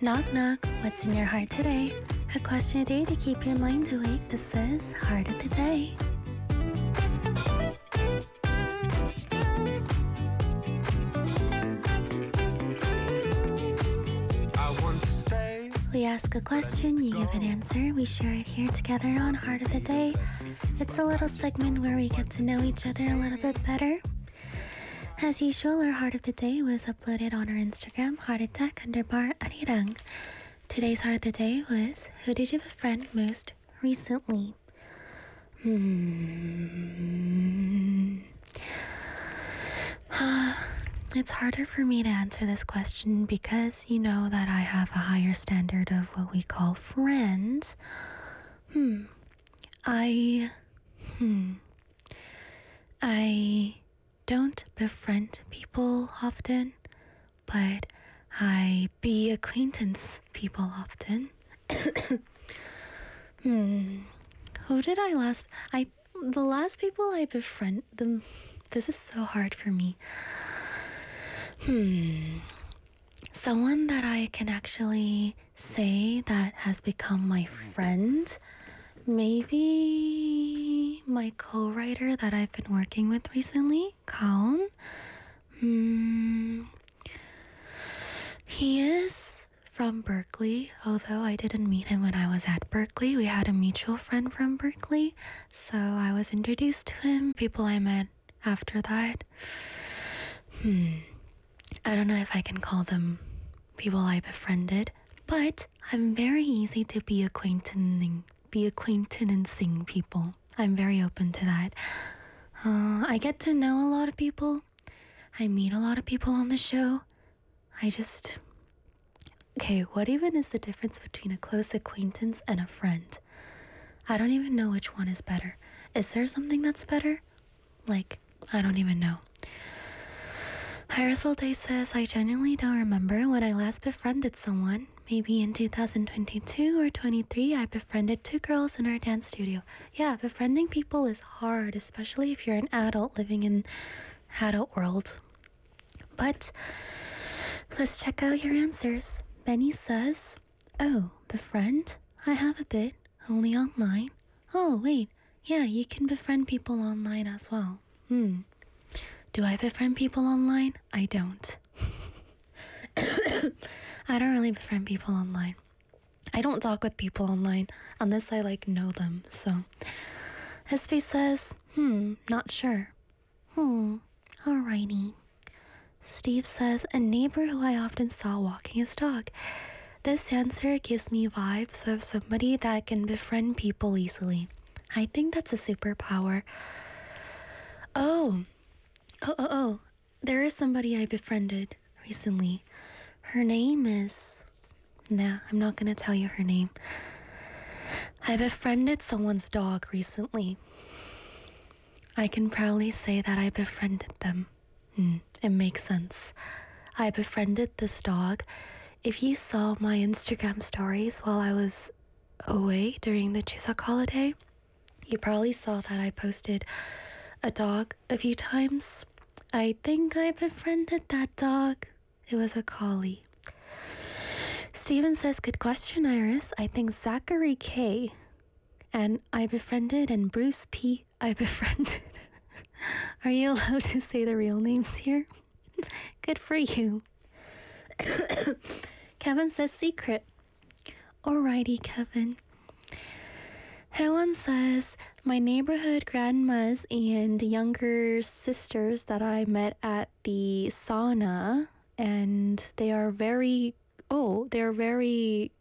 Knock knock, what's in your heart today? A question a day to keep your mind awake. This is Heart of the Day. We ask a question, you give an answer, we share it here together on Heart of the Day. It's a little segment where we get to know each other a little bit better. As usual, our Heart of the Day was uploaded on our Instagram, heartattack_arirang. Today's Heart of the Day was, who did you befriend most recently? It's harder for me to answer this question because you know that I have a higher standard of what we call friends. I don't befriend people often, but I be acquaintance people often. Who did I last? The last people I befriend them. This is so hard for me. Someone that I can actually say that has become my friend. Maybe my co-writer that I've been working with recently, Kaon. He is from Berkeley, although I didn't meet him when I was at Berkeley. We had a mutual friend from Berkeley, so I was introduced to him. People I met after that. I don't know if I can call them people I befriended, but I'm very easy to be acquaintancing people. I'm very open to that. I get to know a lot of people. I meet a lot of people on the show. Okay, what even is the difference between a close acquaintance and a friend? I don't even know which one is better. Is there something that's better? I don't even know. Hyrosol Day says, I genuinely don't remember when I last befriended someone. Maybe in 2022 or 23, I befriended 2 girls in our dance studio. Yeah, befriending people is hard, especially if you're an adult living in adult world. But let's check out your answers. Benny says, oh, befriend? I have a bit, only online. Oh, wait, yeah, you can befriend people online as well. Do I befriend people online? I don't. I don't really befriend people online. I don't talk with people online unless I know them, so. SB says, not sure. Alrighty. Steve says, a neighbor who I often saw walking his dog. This answer gives me vibes of somebody that can befriend people easily. I think that's a superpower. Oh, there is somebody I befriended recently. Her name is... Nah, I'm not gonna tell you her name. I befriended someone's dog recently. I can proudly say that I befriended them. It makes sense. I befriended this dog. If you saw my Instagram stories while I was away during the Chuseok holiday, you probably saw that I posted a dog a few times. I think I befriended that dog. It was a collie. Steven says, good question, Iris. I think Zachary K. and I befriended, and Bruce P. I befriended. Are you allowed to say the real names here? Good for you. Kevin says secret. Alrighty, Kevin. Helen says, my neighborhood grandmas and younger sisters that I met at the sauna, and they're very